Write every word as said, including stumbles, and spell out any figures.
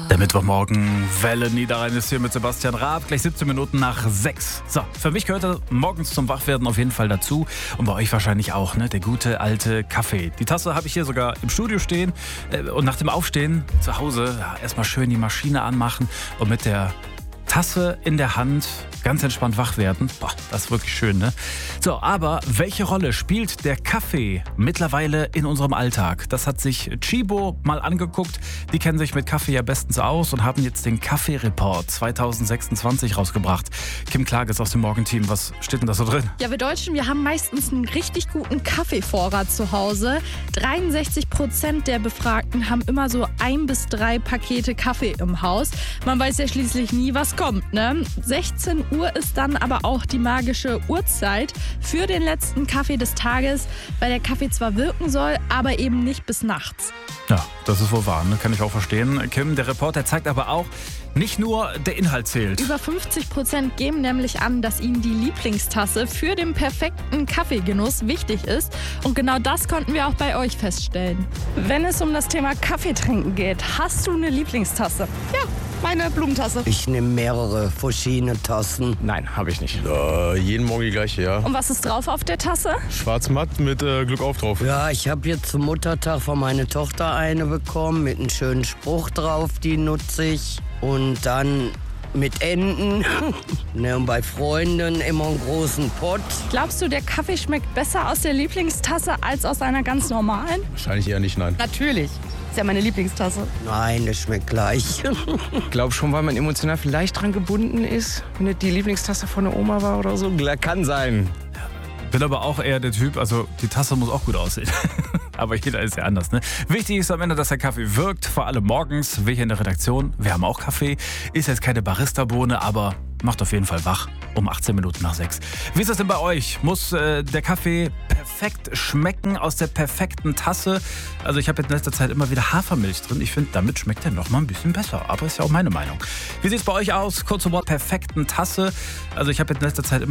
Der Mittwochmorgen, Welle Niederrhein ist hier mit Sebastian Raab, gleich siebzehn Minuten nach sechs. So, für mich gehört er morgens zum Wachwerden auf jeden Fall dazu und bei euch wahrscheinlich auch, ne? Der gute alte Kaffee. Die Tasse habe ich hier sogar im Studio stehen und nach dem Aufstehen zu Hause ja, erstmal schön die Maschine anmachen und mit der Tasse in der Hand ganz entspannt wach werden. Boah, das ist wirklich schön, ne? So, aber welche Rolle spielt der Kaffee mittlerweile in unserem Alltag? Das hat sich Chibo mal angeguckt. Die kennen sich mit Kaffee ja bestens aus und haben jetzt den Kaffee-Report zwanzig sechsundzwanzig rausgebracht. Kim Klages aus dem Morgenteam, was steht denn da so drin? Ja, wir Deutschen, wir haben meistens einen richtig guten Kaffeevorrat zu Hause. dreiundsechzig Prozent der Befragten haben immer so ein bis drei Pakete Kaffee im Haus. Man weiß ja schließlich nie, was kommt, ne? sechzehn Uhr ist dann aber auch die magische Uhrzeit für den letzten Kaffee des Tages, weil der Kaffee zwar wirken soll, aber eben nicht bis nachts. Ja, das ist wohl wahr, ne? Kann ich auch verstehen. Kim, der Reporter zeigt aber auch, nicht nur der Inhalt zählt. Über fünfzig Prozent geben nämlich an, dass ihnen die Lieblingstasse für den perfekten Kaffeegenuss wichtig ist. Und genau das konnten wir auch bei euch feststellen. Wenn es um das Thema Kaffee trinken geht, hast du eine Lieblingstasse? Ja, meine Blumentasse. Ich nehme mehrere verschiedene Tassen. Nein, habe ich nicht. Äh, jeden Morgen die gleiche, ja. Und was ist drauf auf der Tasse? Schwarz-matt mit äh, Glück auf drauf. Ja, ich habe jetzt zum Muttertag von meiner Tochter eine bekommen mit einem schönen Spruch drauf, die nutze ich. Und dann mit Enten. Ne, und bei Freunden immer einen großen Pott. Glaubst du, der Kaffee schmeckt besser aus der Lieblingstasse als aus einer ganz normalen? Wahrscheinlich eher nicht, nein. Natürlich. Ist ja meine Lieblingstasse. Nein, das schmeckt gleich. Ich glaube schon, weil man emotional vielleicht dran gebunden ist, wenn das die Lieblingstasse von der Oma war oder so. Kann sein. Bin aber auch eher der Typ, also die Tasse muss auch gut aussehen. Aber jeder ist ja anders, ne? Wichtig ist am Ende, dass der Kaffee wirkt, vor allem morgens. Wir hier in der Redaktion, wir haben auch Kaffee. Ist jetzt keine Barista-Bohne, aber macht auf jeden Fall wach um achtzehn Minuten nach sechs. Wie ist das denn bei euch? Muss äh, der Kaffee perfekt schmecken aus der perfekten Tasse? Also ich habe in letzter Zeit immer wieder Hafermilch drin. Ich finde, damit schmeckt er noch mal ein bisschen besser. Aber ist ja auch meine Meinung. Wie sieht es bei euch aus? Kurz zum Wort perfekten Tasse. Also ich habe in letzter Zeit immer